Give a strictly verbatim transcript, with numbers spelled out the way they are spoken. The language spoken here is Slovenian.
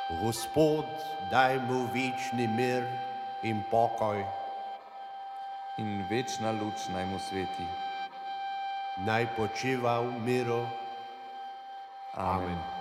Gospod, daj mu večni mir in pokoj. In večna luč naj mu sveti. Naj počiva v miru. Amen.